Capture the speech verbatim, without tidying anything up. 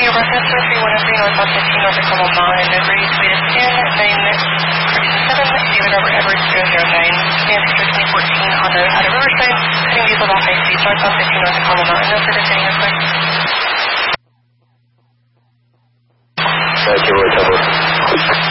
your reference for three one three North fifteen North Tacoma Mine, Ready to meet us in nine seven, David Robert Edwards zero zero nine, Nancy twenty fourteen on the out of Riverside, cutting vehicle off high speed, North fifteen North Tacoma Mountain. No further setting request.